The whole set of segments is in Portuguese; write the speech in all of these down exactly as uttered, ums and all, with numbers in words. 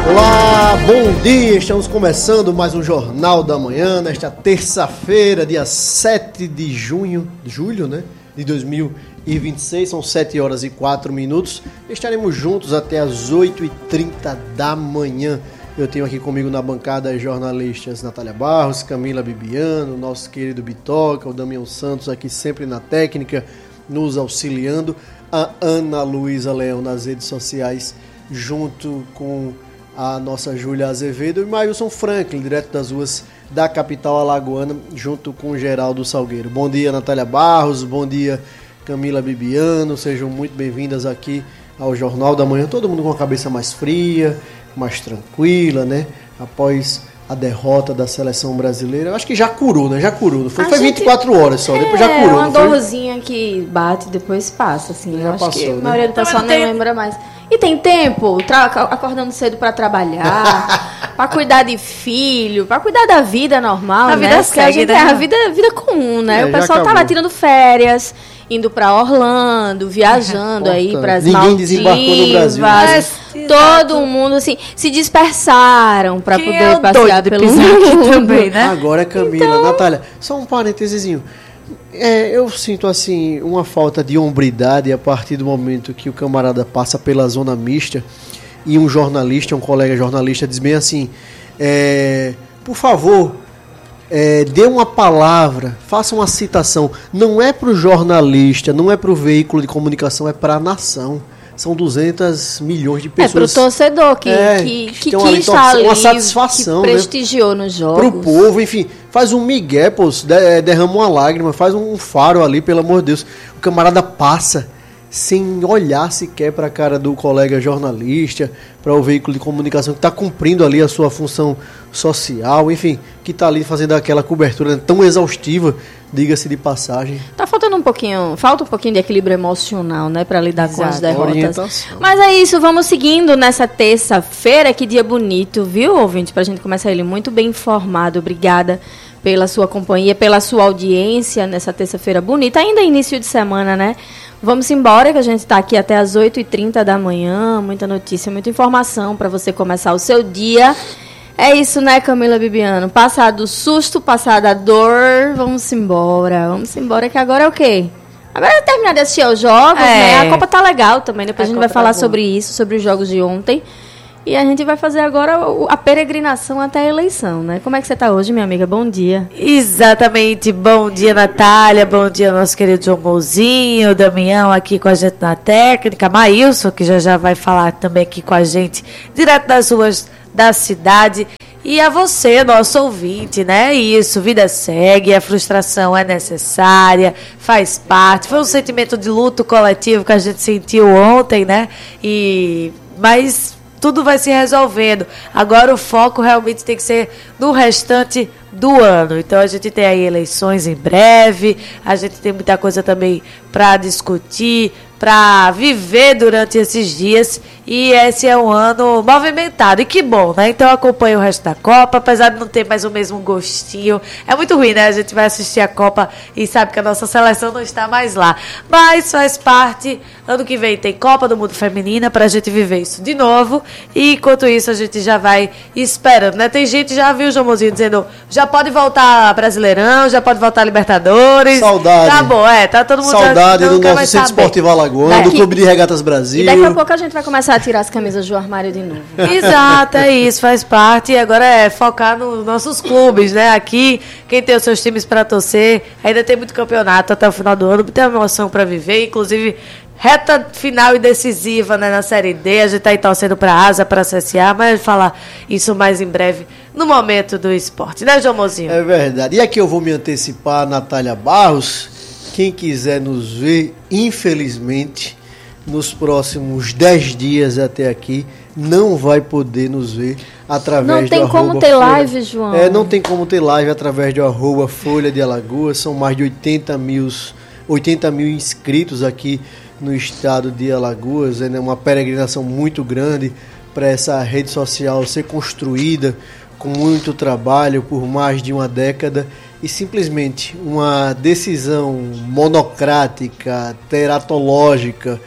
Olá, bom dia, estamos começando mais um Jornal da Manhã, nesta terça-feira, dia sete de junho, julho, né, de dois mil e vinte e seis, são sete horas e quatro minutos, estaremos juntos até as oito e trinta da manhã. Eu tenho aqui comigo na bancada as jornalistas Natália Barros, Camila Bibiano, nosso querido Bitoca, o Damião Santos aqui sempre na técnica, nos auxiliando, a Ana Luísa Leão nas redes sociais, junto com a nossa Júlia Azevedo e Mailson Franklin, direto das ruas da capital alagoana, junto com o Geraldo Salgueiro. Bom dia, Natália Barros, bom dia, Camila Bibiano, sejam muito bem-vindas aqui ao Jornal da Manhã. Todo mundo com a cabeça mais fria, mais tranquila, né? Após a derrota da seleção brasileira. Eu acho que já curou, né? Já curou. Não foi, foi vinte e quatro horas só, é, depois já curou. É uma não foi? dorzinha que bate e depois passa, assim. Já Eu acho passou, que né? a maioria do pessoal nem lembra mais. E tem tempo, tra- acordando cedo pra trabalhar, pra cuidar de filho, pra cuidar da vida normal, a né? vida Porque a segue, gente né? é a vida, vida comum, né? É, o pessoal já tá lá acabou. tirando férias, indo pra Orlando, viajando aí Importante. pras Ninguém Maldivas. desembarcou no Brasil, né? Todo mundo, assim, se dispersaram pra Quem poder é o passear doido de pelo pisar aqui mundo. também, né? Agora, Camila, Natália, só um parêntesezinho. É, eu sinto, assim, uma falta de hombridade a partir do momento que o camarada passa pela zona mista e um jornalista, um colega jornalista diz bem assim, é, por favor, é, dê uma palavra, faça uma citação. Não é para o jornalista, não é para o veículo de comunicação, é para a nação. São duzentos milhões de É pro pessoas. torcedor que, É, que, que que tem uma quis torcida, estar ali, uma satisfação, que né? prestigiou nos jogos. Pro povo, enfim, faz um migué, pô, de- derrama uma lágrima, faz um faro ali, pelo amor de Deus. O camarada passa sem olhar sequer para a cara do colega jornalista, para o veículo de comunicação que está cumprindo ali a sua função social, enfim, que está ali fazendo aquela cobertura, né, tão exaustiva, diga-se de passagem. Tá faltando um pouquinho, falta um pouquinho de equilíbrio emocional, né, para lidar com as Exato. derrotas. Orientação. Mas é isso, vamos seguindo nessa terça-feira, que dia bonito, viu, ouvinte? Pra gente começar ele muito bem informado. Obrigada pela sua companhia, pela sua audiência nessa terça-feira bonita, ainda início de semana, né? Vamos embora, que a gente está aqui até as oito e trinta da manhã, muita notícia, muita informação para você começar o seu dia. É isso, né, Camila Bibiano? Passado o susto, passada a dor, vamos embora, vamos embora, que agora é o quê? Agora é terminar de assistir aos jogos, É. né? A Copa tá legal também, depois a, A gente vai Copa falar tá boa. sobre isso, sobre os jogos de ontem. E a gente vai fazer agora o- a peregrinação até a eleição, né? Como é que você tá hoje, minha amiga? Bom dia. Exatamente. Bom dia, Natália. Bom dia, nosso querido João Mouzinho, Damião aqui com a gente na técnica, Mailson, que já já vai falar também aqui com a gente, direto das ruas da cidade. E a você, nosso ouvinte, né? Isso, vida segue, a frustração é necessária, faz parte. Foi um sentimento de luto coletivo que a gente sentiu ontem, né? E mas tudo vai se resolvendo. Agora o foco realmente tem que ser no restante do ano. Então a gente tem aí eleições em breve, a gente tem muita coisa também para discutir, para viver durante esses dias, e esse é um ano movimentado, e que bom, né? Então acompanhe o resto da Copa, apesar de não ter mais o mesmo gostinho. É muito ruim, né? A gente vai assistir a Copa e sabe que a nossa seleção não está mais lá, mas faz parte. Ano que vem tem Copa do Mundo Feminina pra gente viver isso de novo, e enquanto isso a gente já vai esperando, né? Tem gente, já viu o João Mozinho dizendo, já pode voltar Brasileirão, já pode voltar Libertadores. Saudade. Tá bom, é, tá todo mundo Saudade já, do nunca nosso vai Centro saber. Esportivo Alagoano, É, do e- Clube de Regatas Brasil. E daqui a pouco a gente vai começar a tirar as camisas do armário de novo. Exato, é isso, faz parte. E agora é focar nos nossos clubes, né? Aqui, quem tem os seus times para torcer, ainda tem muito campeonato até o final do ano, muita emoção para viver, inclusive reta final e decisiva, né, na Série D. A gente tá aí torcendo para a Asa, para a C S A, mas eu vou falar isso mais em breve no momento do esporte, né, João Mozinho? É verdade. E aqui eu vou me antecipar, Natália Barros. Quem quiser nos ver, infelizmente, nos próximos dez dias até aqui, não vai poder nos ver através Não do tem arroba como ter Folha- live, João. É, não tem como ter live através do arroba Folha de Alagoas. São mais de oitenta mil, oitenta mil inscritos aqui no estado de Alagoas. É, né, uma peregrinação muito grande para essa rede social ser construída com muito trabalho por mais de uma década, e simplesmente uma decisão monocrática, teratológica,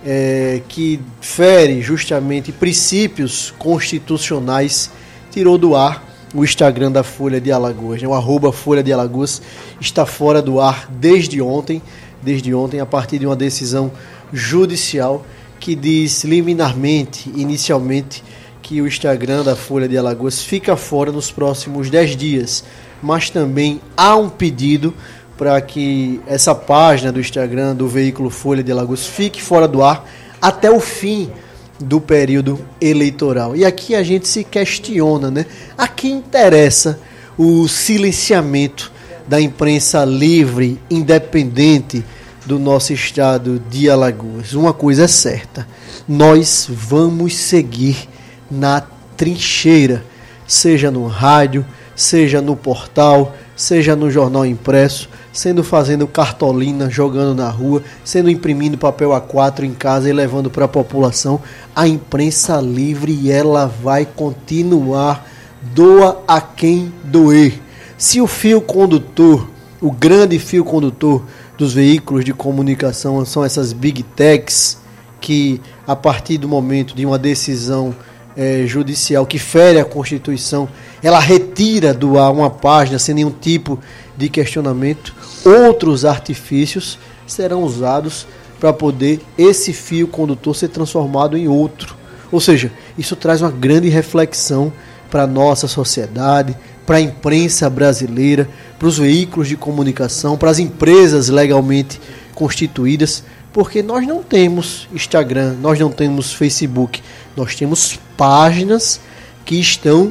é, que fere justamente princípios constitucionais, tirou do ar o Instagram da Folha de Alagoas. Né? O arroba Folha de Alagoas está fora do ar desde ontem, desde ontem, a partir de uma decisão judicial que diz liminarmente, inicialmente, que o Instagram da Folha de Alagoas fica fora nos próximos dez dias. Mas também há um pedido para que essa página do Instagram do veículo Folha de Alagoas fique fora do ar até o fim do período eleitoral. E aqui a gente se questiona, né? A quem interessa o silenciamento da imprensa livre, independente do nosso estado de Alagoas? Uma coisa é certa, nós vamos seguir na trincheira, seja no rádio, seja no portal, seja no jornal impresso, sendo fazendo cartolina, jogando na rua, sendo imprimindo papel A quatro em casa e levando para a população. A imprensa livre, ela vai continuar, doa a quem doer. Se o fio condutor, o grande fio condutor dos veículos de comunicação são essas big techs, que a partir do momento de uma decisão é, judicial que fere a Constituição, ela retira do ar uma página sem nenhum tipo de questionamento, outros artifícios serão usados para poder esse fio condutor ser transformado em outro. Ou seja, isso traz uma grande reflexão para a nossa sociedade, para a imprensa brasileira, para os veículos de comunicação, para as empresas legalmente constituídas, porque nós não temos Instagram, nós não temos Facebook, nós temos páginas que estão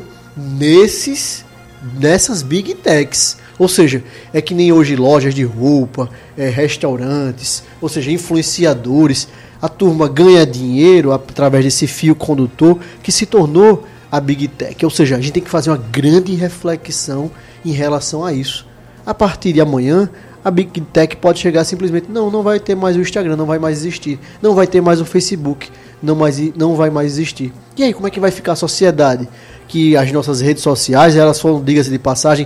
nesses, nessas big techs. Ou seja, é que nem hoje lojas de roupa, é, restaurantes, ou seja, influenciadores. A turma ganha dinheiro através desse fio condutor que se tornou a big tech. Ou seja, a gente tem que fazer uma grande reflexão em relação a isso. A partir de amanhã, a big tech pode chegar simplesmente, não, não vai ter mais o Instagram, não vai mais existir. Não vai ter mais o Facebook, não, mais, não vai mais existir. E aí, como é que vai ficar a sociedade? Que as nossas redes sociais, elas foram, diga-se de passagem,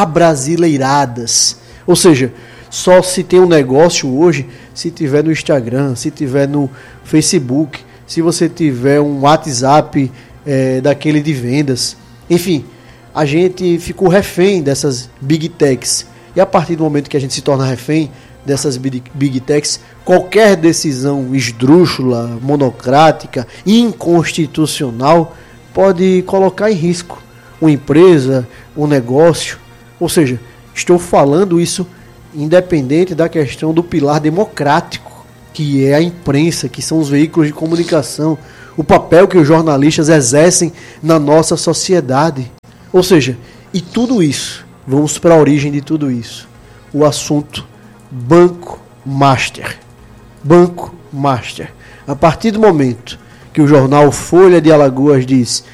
abrasileiradas. Ou seja, só se tem um negócio hoje se tiver no Instagram, se tiver no Facebook, se você tiver um WhatsApp é, daquele de vendas. Enfim, a gente ficou refém dessas big techs. E a partir do momento que a gente se torna refém dessas big, big techs, qualquer decisão esdrúxula, monocrática, inconstitucional, pode colocar em risco uma empresa, um negócio. Ou seja, estou falando isso independente da questão do pilar democrático, que é a imprensa, que são os veículos de comunicação, o papel que os jornalistas exercem na nossa sociedade. Ou seja, e tudo isso, vamos para a origem de tudo isso, o assunto Banco Master. Banco Master. A partir do momento que o jornal Folha de Alagoas diz